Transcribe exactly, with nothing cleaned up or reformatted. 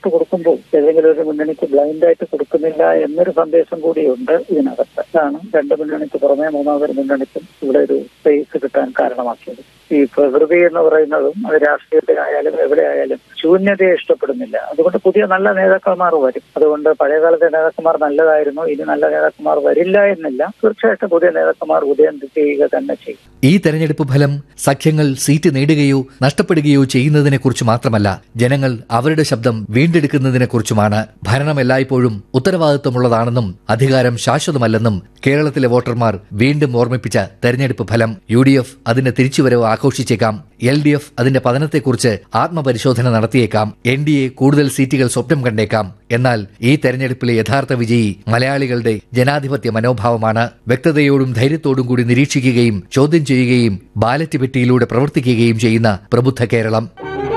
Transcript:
Vote കൊടുക്കുമ്പോൾ ഏതെങ്കിലും ഒരു മുന്നണിക്ക് ബ്ലൈൻഡായിട്ട് കൊടുക്കുന്നില്ല എന്നൊരു സന്ദേശം കൂടിയുണ്ട് ഇതിനകത്ത്. അതാണ് രണ്ട് മുന്നണിക്ക് പുറമെ മൂന്നാമതൊരു മുന്നണിക്കും ഇവിടെ ഒരു സ്പേസ് കിട്ടാൻ കാരണമാക്കിയത്. ഈ പ്രകൃതി എന്ന് പറയുന്നതും അത് രാഷ്ട്രീയത്തിലായാലും എവിടെയായാലും ശൂന്യതയെ ഇഷ്ടപ്പെടുന്നില്ല. അതുകൊണ്ട് പുതിയ നല്ല നേതാക്കന്മാർ വരും. അതുകൊണ്ട് പഴയകാലത്തെ നേതാക്കന്മാർ നല്ലതായിരുന്നു, ഇനി നല്ല നേതാക്കന്മാർ വരില്ല എന്നില്ല. തീർച്ചയായിട്ടും പുതിയ നേതാക്കന്മാർ ഉദയം ചെയ്യുക തന്നെ ചെയ്യും. ഈ തെരഞ്ഞെടുപ്പ് ഫലം സഖ്യങ്ങൾ സീറ്റ് നേടുകയോ നഷ്ടപ്പെടുകയോ ചെയ്യുന്നതിനെ കുറിച്ച് മാത്രമല്ല, ജനങ്ങൾ അവരുടെ ശബ്ദം വീണ്ടെടുക്കുന്നതിനെ കുറിച്ചുമാണ്. ഭരണം എല്ലായ്പ്പോഴും ഉത്തരവാദിത്വമുള്ളതാണെന്നും അധികാരം ശാശ്വതമല്ലെന്നും കേരളത്തിലെ വോട്ടർമാർ വീണ്ടും ഓർമ്മിപ്പിച്ച തെരഞ്ഞെടുപ്പ് ഫലം. യു ഡി എഫ് അതിന്റെ തിരിച്ചുവരവ് ആഘോഷിച്ചേക്കാം, എൽ ഡി എഫ് അതിന്റെ പതനത്തെക്കുറിച്ച് ആത്മപരിശോധന നടത്തിയേക്കാം, എൻ ഡി എ കൂടുതൽ സീറ്റുകൾ സ്വപ്നം കണ്ടേക്കാം. എന്നാൽ ഈ തെരഞ്ഞെടുപ്പിലെ യഥാർത്ഥ വിജയി മലയാളികളുടെ ജനാധിപത്യ മനോഭാവമാണ്. വ്യക്തതയോടും ധൈര്യത്തോടും കൂടി നിരീക്ഷിക്കുകയും ചോദ്യം ചെയ്യുകയും ബാലറ്റ് പെട്ടിയിലൂടെ പ്രവർത്തിക്കുകയും ചെയ്യുന്ന പ്രബുദ്ധ കേരളം.